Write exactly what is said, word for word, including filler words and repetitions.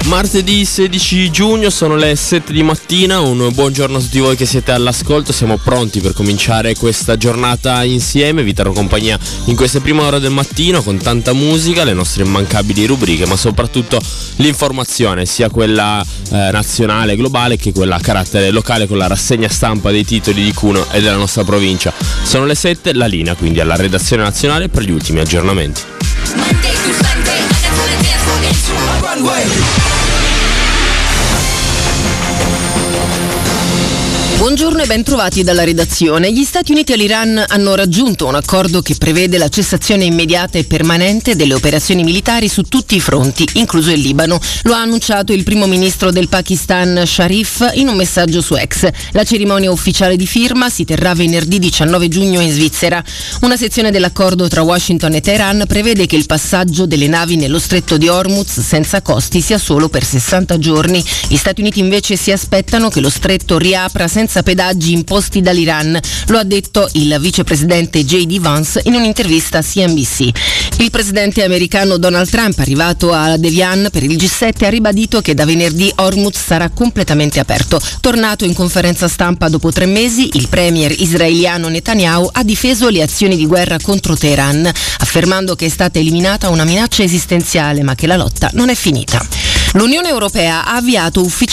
Martedì sedici giugno, sono le sette di mattina, un buongiorno a tutti voi che siete all'ascolto, siamo pronti per cominciare questa giornata insieme, vi terrò compagnia in queste prime ore del mattino con tanta musica, le nostre immancabili rubriche, ma soprattutto l'informazione, sia quella eh, nazionale, globale, che quella a carattere locale con la rassegna stampa dei titoli di Cuneo e della nostra provincia. Sono le sette, la linea quindi alla redazione nazionale per gli ultimi aggiornamenti. Buongiorno e ben trovati dalla redazione. Gli Stati Uniti e l'Iran hanno raggiunto un accordo che prevede la cessazione immediata e permanente delle operazioni militari su tutti i fronti, incluso il Libano. Lo ha annunciato il primo ministro del Pakistan, Sharif, in un messaggio su X. La cerimonia ufficiale di firma si terrà venerdì diciannove giugno in Svizzera. Una sezione dell'accordo tra Washington e Teheran prevede che il passaggio delle navi nello stretto di Hormuz senza costi sia solo per sessanta giorni. Gli Stati Uniti invece si aspettano che lo stretto riapra senza pedaggi imposti dall'Iran, lo ha detto il vicepresidente J D Vance in un'intervista a C N B C. Il presidente americano Donald Trump, arrivato a Devian per il G sette, ha ribadito che da venerdì Hormuz sarà completamente aperto. Tornato in conferenza stampa dopo tre mesi, il premier israeliano Netanyahu ha difeso le azioni di guerra contro Teheran, affermando che è stata eliminata una minaccia esistenziale ma che la lotta non è finita. L'Unione Europea ha avviato ufficialmente